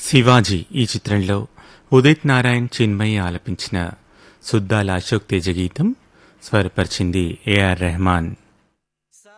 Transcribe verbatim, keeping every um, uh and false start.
శివాజీ ఈ చిత్రంలో ఉదిత్ నారాయణ్ చిన్మయి ఆలపించిన సుద్దాల అశోక్ తేజ గీతం స్వరపరిచింది ఏఆర్ రెహమాన్.